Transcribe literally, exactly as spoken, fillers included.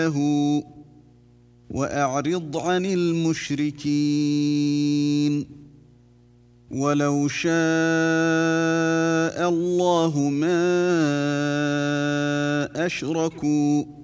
وأعرض عن المشركين ولو شاء الله ما أشركوا